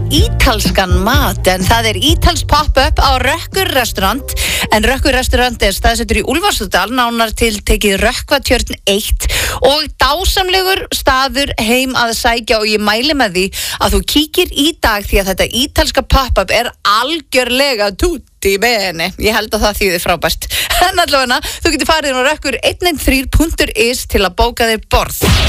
ítalskan mat en það ítalsk pop-up á Rökkur restaurant en Rökkur restaurant staðsettur í Úlfarsárdal nánar tiltekið Rökkvatjörn 1 og dásamlegur staður heim að sækja og ég mæli með því að þú kíkir í dag því að þetta ítalska pop-up algjörlega tutti bene. Ég held að það þýðir frábært. En allavega, þú getur farið inn á Rökkur113.is til að bóka þér borð.